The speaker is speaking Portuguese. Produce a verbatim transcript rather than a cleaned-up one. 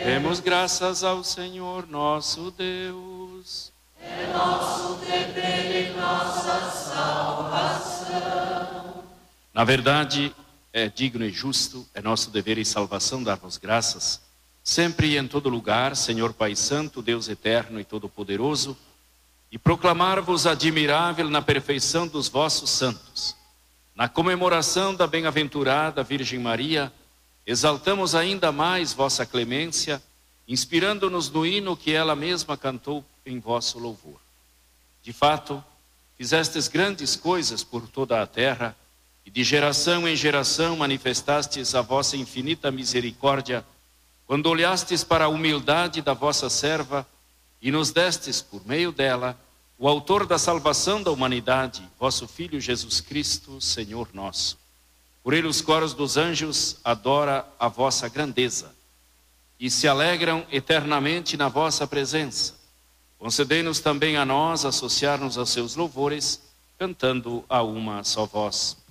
Demos graças ao Senhor nosso Deus. É nosso dever e nossa salvação. Na verdade, é digno e justo, é nosso dever e salvação dar-vos graças, sempre e em todo lugar, Senhor Pai Santo, Deus eterno e todo-poderoso, e proclamar-vos admirável na perfeição dos vossos santos. Na comemoração da bem-aventurada Virgem Maria, exaltamos ainda mais vossa clemência, inspirando-nos no hino que ela mesma cantou em vosso louvor. De fato, fizestes grandes coisas por toda a terra, e de geração em geração manifestastes a vossa infinita misericórdia, quando olhastes para a humildade da vossa serva e nos destes, por meio dela, o autor da salvação da humanidade, vosso Filho Jesus Cristo, Senhor nosso. Por ele os coros dos anjos adoram a vossa grandeza e se alegram eternamente na vossa presença. Concedei-nos também a nós associar-nos aos seus louvores, cantando a uma só voz.